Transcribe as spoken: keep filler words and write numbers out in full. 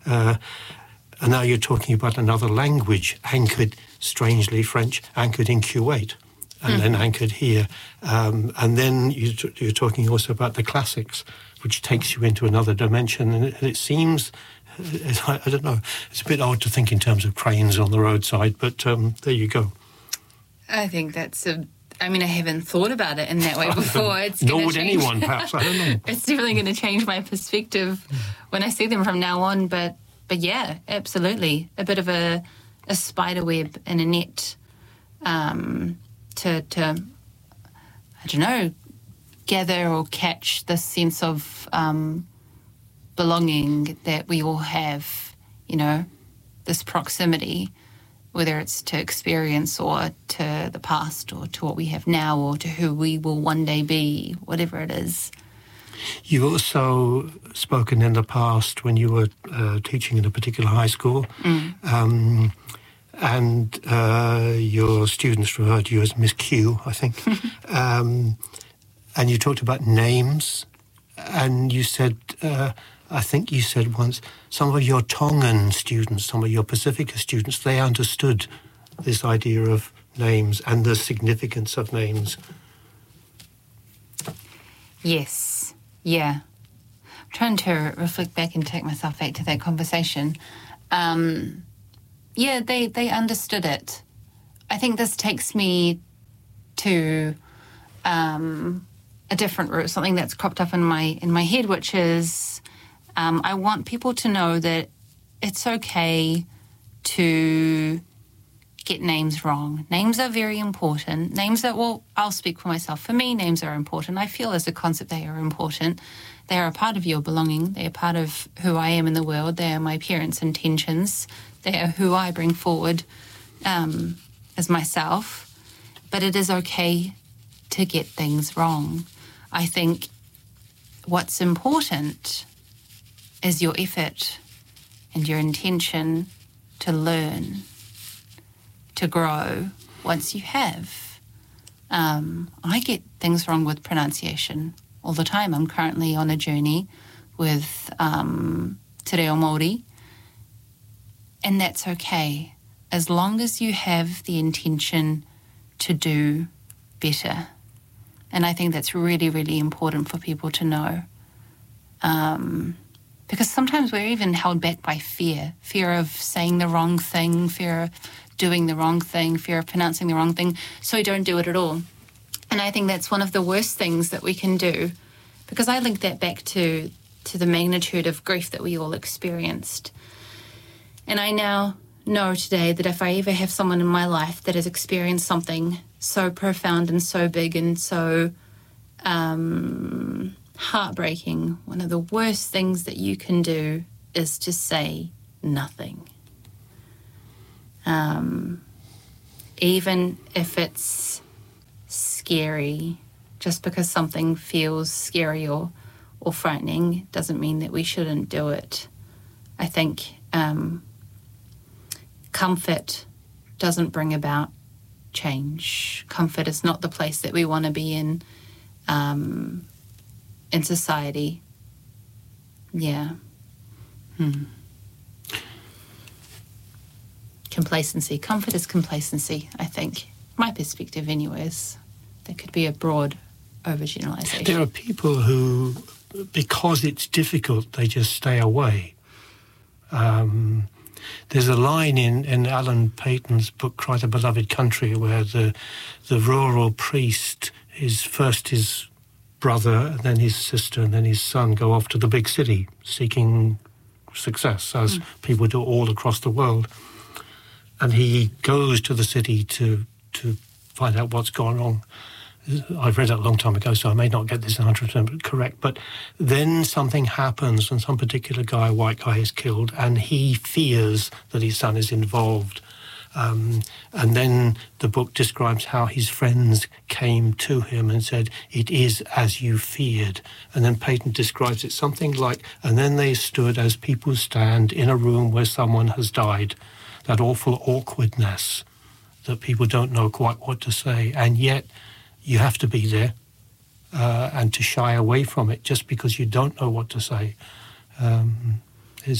Uh, and now you're talking about another language, anchored, strangely French, anchored in Kuwait, and mm. then anchored here. Um, and then you t- you're talking also about the classics, which takes you into another dimension. And it, it seems, I, I don't know, it's a bit odd to think in terms of cranes on the roadside, but um, there you go. I think that's a... I mean, I haven't thought about it in that way before. It's Nor would change. anyone, perhaps. I don't know. It's definitely going to change my perspective when I see them from now on. But, but yeah, absolutely. A bit of a, a spider web and a net um, to, to, I don't know, gather or catch this sense of um, belonging that we all have, you know, this proximity, whether it's to experience or to the past or to what we have now or to who we will one day be, whatever it is. You've also spoken in the past when you were uh, teaching in a particular high school, mm. um, and uh, your students referred to you as Miss Q, I think, um, and you talked about names, and you said... Uh, I think you said once, some of your Tongan students, some of your Pacifica students, they understood this idea of names and the significance of names. Yes, yeah. I'm trying to reflect back and take myself back to that conversation. Um, yeah, they, they understood it. I think this takes me to um, a different route, something that's cropped up in my in my head, which is... Um, I want people to know that it's okay to get names wrong. Names are very important. Names are, well, I'll speak for myself. For me, names are important. I feel as a concept they are important. They are a part of your belonging. They are part of who I am in the world. They are my parents' intentions. They are who I bring forward um, as myself. But it is okay to get things wrong. I think what's important is your effort and your intention to learn, to grow once you have. Um, I get things wrong with pronunciation all the time. I'm currently on a journey with um, Te Reo Māori, and that's okay, as long as you have the intention to do better. And I think that's really, really important for people to know. Um, Because sometimes we're even held back by fear, fear of saying the wrong thing, fear of doing the wrong thing, fear of pronouncing the wrong thing, so we don't do it at all. And I think that's one of the worst things that we can do, because I link that back to, to the magnitude of grief that we all experienced. And I now know today that if I ever have someone in my life that has experienced something so profound and so big and so... Um, heartbreaking, one of the worst things that you can do is to say nothing. Um, even if it's scary, just because something feels scary or, or frightening doesn't mean that we shouldn't do it. I think um, comfort doesn't bring about change. Comfort is not the place that we want to be in. Um, in society. Yeah. Hmm. Complacency. Comfort is complacency, I think. My perspective anyways. There could be a broad overgeneralization. There are people who, because it's difficult, they just stay away. Um, there's a line in, in Alan Paton's book, Christ a Beloved Country, where the the rural priest is first his brother, and then his sister, and then his son go off to the big city seeking success, as mm. people do all across the world. And he goes to the city to to find out what's going on. I've read that a long time ago, so I may not get this one hundred percent correct. But then something happens, and some particular guy, white guy, is killed, and he fears that his son is involved. Um, and then the book describes how his friends came to him and said, "It is as you feared." And then Paton describes it something like, "And then they stood as people stand in a room where someone has died." That awful awkwardness that people don't know quite what to say, and yet you have to be there uh, and to shy away from it just because you don't know what to say. Um,